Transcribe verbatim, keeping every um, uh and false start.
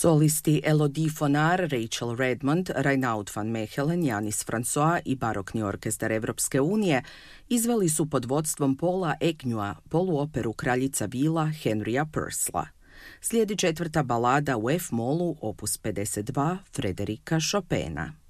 Solisti Elodie Fonar, Rachel Redmond, Reinaud van Mechelen, Janis François i Barokni orkestar Evropske unije izveli su pod vodstvom Paula Egnua poluoperu Kraljica vila Henrya Purcella. Slijedi četvrta balada u F-molu, opus pedeset dva, Frederika Chopina.